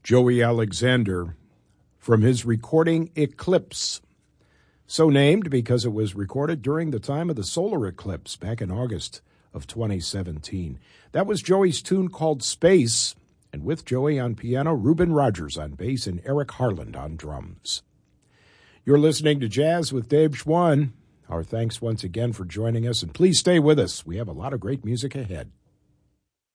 Joey Alexander from his recording Eclipse, so named because it was recorded during the time of the solar eclipse back in August of 2017. That was Joey's tune called Space, and with Joey on piano, Reuben Rogers on bass, and Eric Harland on drums. You're listening to Jazz with Dave Schwann. Our thanks once again for joining us, and please stay with us. We have a lot of great music ahead.